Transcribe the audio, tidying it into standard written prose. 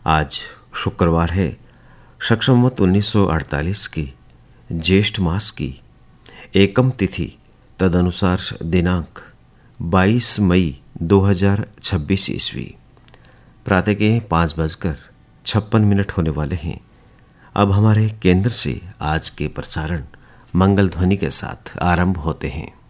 आज शुक्रवार है, शक 1948 की ज्येष्ठ मास की एकम तिथि, तदनुसार दिनांक 22 मई 2026 ईस्वी। प्रातः के 5:56 होने वाले हैं। अब हमारे केंद्र से आज के प्रसारण मंगल ध्वनि के साथ आरंभ होते हैं।